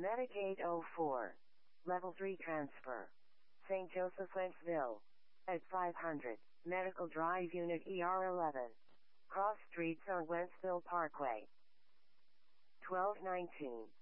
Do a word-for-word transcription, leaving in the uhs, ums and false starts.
Medicaid oh four. Level three transfer. Saint Joseph Wentzville. At five hundred. Medical Drive Unit E R eleven. Cross Streets on Wentzville Parkway. twelve nineteen.